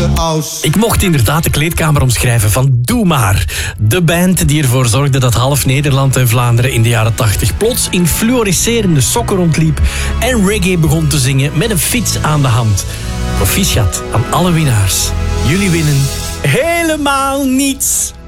aus. Ik mocht inderdaad de kleedkamer omschrijven van Doe Maar. De band die ervoor zorgde dat half Nederland en Vlaanderen in de jaren 80 plots in fluoriserende sokken rondliep en reggae begon te zingen met een fiets aan de hand. Proficiat aan alle winnaars. Jullie winnen helemaal niets.